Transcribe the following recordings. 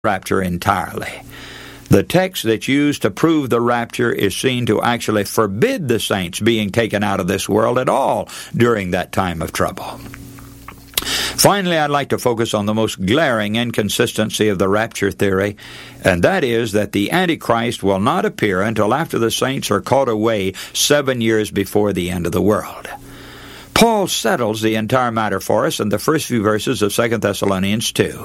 rapture entirely. The text that's used to prove the rapture is seen to actually forbid the saints being taken out of this world at all during that time of trouble. Finally, I'd like to focus on the most glaring inconsistency of the rapture theory, and that is that the Antichrist will not appear until after the saints are caught away 7 years before the end of the world. Paul settles the entire matter for us in the first few verses of 2 Thessalonians 2.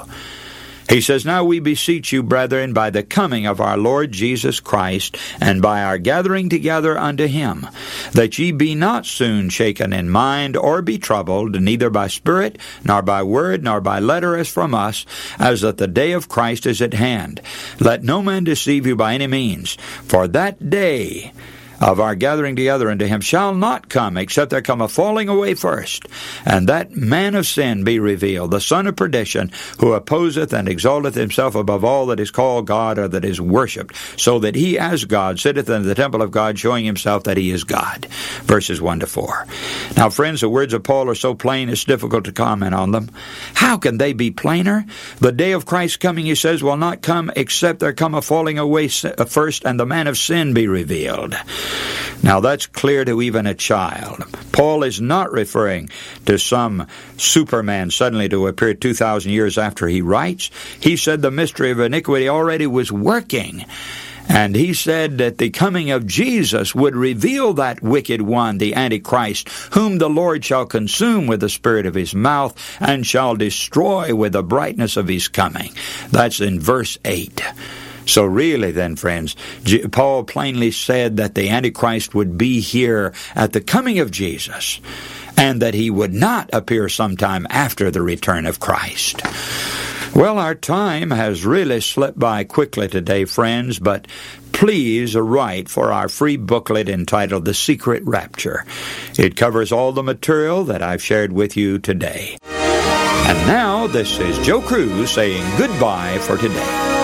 He says, "Now we beseech you, brethren, by the coming of our Lord Jesus Christ, and by our gathering together unto him, that ye be not soon shaken in mind, or be troubled, neither by spirit, nor by word, nor by letter as from us, as that the day of Christ is at hand. Let no man deceive you by any means, for that day of our gathering together unto him shall not come, except there come a falling away first, and that man of sin be revealed, the son of perdition, who opposeth and exalteth himself above all that is called God or that is worshipped, so that he as God sitteth in the temple of God, showing himself that he is God." Verses 1 to 4. Now, friends, the words of Paul are so plain it's difficult to comment on them. How can they be plainer? The day of Christ's coming, he says, will not come except there come a falling away first, and the man of sin be revealed. Now that's clear to even a child. Paul is not referring to some Superman suddenly to appear 2,000 years after he writes. He said the mystery of iniquity already was working. And he said that the coming of Jesus would reveal that wicked one, the Antichrist, whom the Lord shall consume with the spirit of his mouth, and shall destroy with the brightness of his coming. That's in verse 8. So really then, friends, Paul plainly said that the Antichrist would be here at the coming of Jesus, and that he would not appear sometime after the return of Christ. Well, our time has really slipped by quickly today, friends, but please write for our free booklet entitled The Secret Rapture. It covers all the material that I've shared with you today. And now, this is Joe Cruz saying goodbye for today.